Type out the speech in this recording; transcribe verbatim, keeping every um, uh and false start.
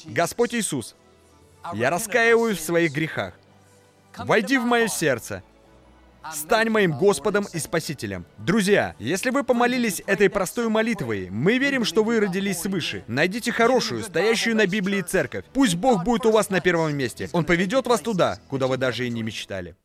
Господь Иисус, я раскаиваюсь в своих грехах. Войди в мое сердце. Стань моим Господом и Спасителем. Друзья, если вы помолились этой простой молитвой, мы верим, что вы родились свыше. Найдите хорошую, стоящую на Библии церковь. Пусть Бог будет у вас на первом месте. Он поведет вас туда, куда вы даже и не мечтали.